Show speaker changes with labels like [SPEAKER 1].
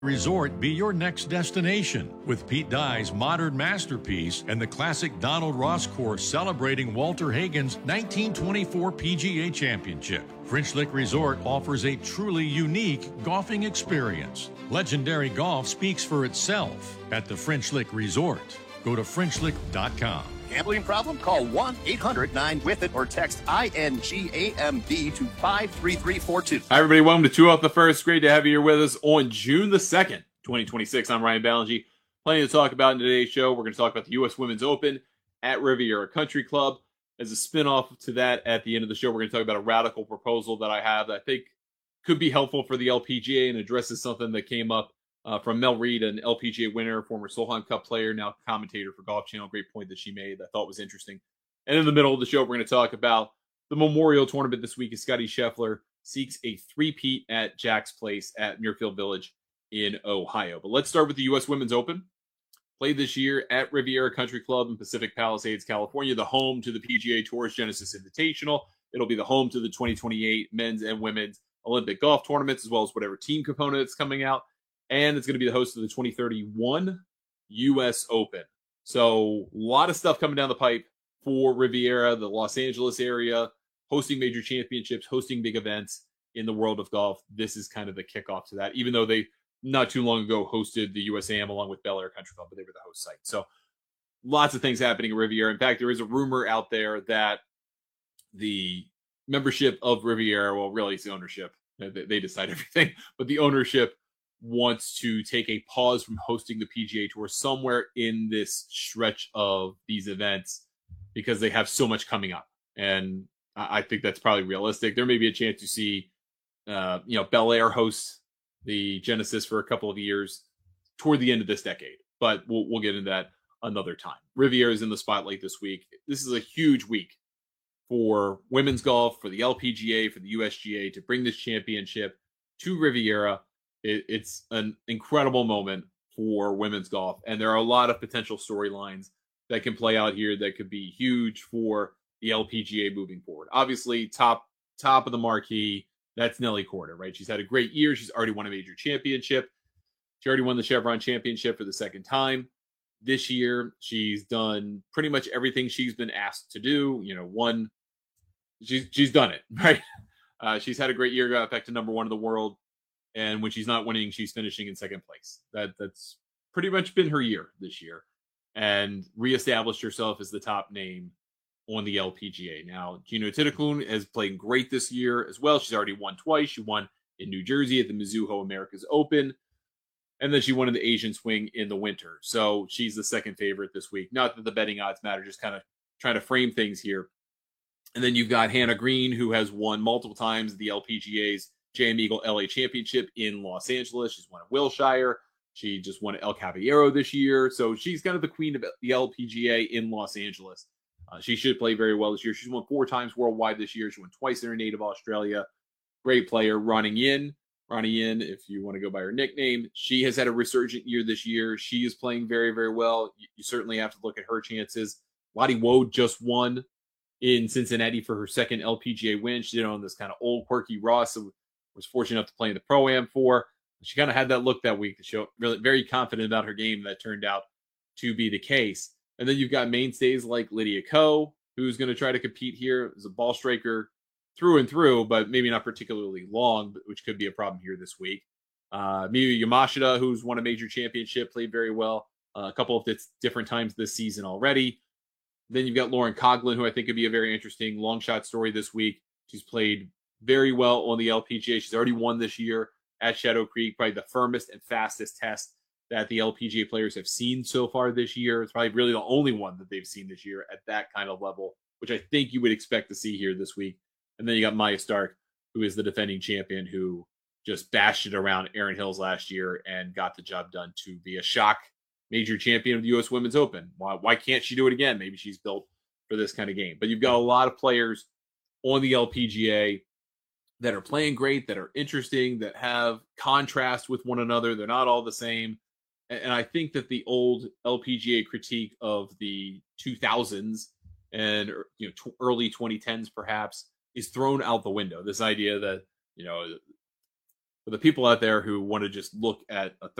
[SPEAKER 1] Resort be your next destination with Pete Dye's modern masterpiece and the classic Donald Ross course celebrating Walter Hagen's 1924 PGA Championship. French Lick Resort offers a truly unique golfing experience. Legendary golf speaks for itself at the French Lick Resort. Go to FrenchLick.com.
[SPEAKER 2] Gambling problem? Call 1-800-9-WITH-IT or text INGAMB to 53342.
[SPEAKER 3] Hi, everybody. Welcome to Two Off the First. Great to have you here with us on June the 2nd, 2026. I'm Ryan Ballingy. Plenty to talk about in today's show. We're going to talk about the U.S. Women's Open at Riviera Country Club. As a spinoff to that, at the end of the show, we're going to talk about a radical proposal that I have that I think could be helpful for the LPGA and addresses something that came up from Mel Reid, an LPGA winner, former Solheim Cup player, now commentator for Golf Channel. Great point that she made that I thought was interesting. And in the middle of the show, we're going to talk about the Memorial Tournament this week as Scottie Scheffler seeks a three-peat at Jack's Place at Muirfield Village in Ohio. But let's start with the U.S. Women's Open. Played this year at Riviera Country Club in Pacific Palisades, California, the home to the PGA Tour's Genesis Invitational. It'll be the home to the 2028 men's and women's Olympic golf tournaments, as well as whatever team component that's coming out. And it's going to be the host of the 2031 U.S. Open. So a lot of stuff coming down the pipe for Riviera, the Los Angeles area, hosting major championships, hosting big events in the world of golf. This is kind of the kickoff to that, even though they not too long ago hosted the USAM along with Bel Air Country Club, but they were the host site. So lots of things happening at Riviera. In fact, there is a rumor out there that the membership of Riviera, well, really it's the ownership. They decide everything, but the ownership wants to take a pause from hosting the PGA Tour somewhere in this stretch of these events because they have so much coming up. And I think that's probably realistic. There may be a chance to see, Bel Air host the Genesis for a couple of years toward the end of this decade, but we'll get into that another time. Riviera is in the spotlight this week. This is a huge week for women's golf, for the LPGA, for the USGA to bring this championship to Riviera. It's an incredible moment for women's golf, and there are a lot of potential storylines that can play out here that could be huge for the LPGA moving forward. Obviously, top of the marquee, that's Nelly Korda, right? She's had a great year. She's already won a major championship. She already won the Chevron Championship for the second time this year. She's done pretty much everything she's been asked to do. She's done it, right? She's had a great year, got back to number one in the world. And when she's not winning, she's finishing in second place. That's pretty much been her year this year, and reestablished herself as the top name on the LPGA. Now, Gino Titicun has played great this year as well. She's already won twice. She won in New Jersey at the Mizuho Americas Open, and then she won in the Asian Swing in the winter. So she's the second favorite this week. Not that the betting odds matter, just kind of trying to frame things here. And then you've got Hannah Green, who has won multiple times the LPGA's JM Eagle LA Championship in Los Angeles. She's won at Wilshire. She just won at El Caballero this year. So she's kind of the queen of the LPGA in Los Angeles. She should play very well this year. She's won 4 times worldwide this year. She won twice in her native Australia. Great player. Ronnie Yin, if you want to go by her nickname. She has had a resurgent year this year. She is playing very, very well. You certainly have to look at her chances. Lottie Woad just won in Cincinnati for her second LPGA win. She did it on this kind of old, quirky Ross, so was fortunate enough to play in the Pro-Am for. She kind of had that look that week to show really very confident about her game. That turned out to be the case. And then you've got mainstays like Lydia Ko, who's going to try to compete here as a ball striker through and through, but maybe not particularly long, which could be a problem here this week. Miyu Yamashita, who's won a major championship, played very well a couple of different times this season already. Then you've got Lauren Coughlin, who I think could be a very interesting long shot story this week. She's played very well on the LPGA. She's already won this year at Shadow Creek, probably the firmest and fastest test that the LPGA players have seen so far this year. It's probably really the only one that they've seen this year at that kind of level, which I think you would expect to see here this week. And then you got Maya Stark, who is the defending champion, who just bashed it around Erin Hills last year and got the job done to be a shock major champion of the U.S. Women's Open. Why can't she do it again? Maybe she's built for this kind of game. But you've got a lot of players on the LPGA that are playing great, that are interesting, that have contrast with one another. They're not all the same. And I think that the old LPGA critique of the 2000s and early 2010s perhaps is thrown out the window. This idea that, For the people out there who want to just look at a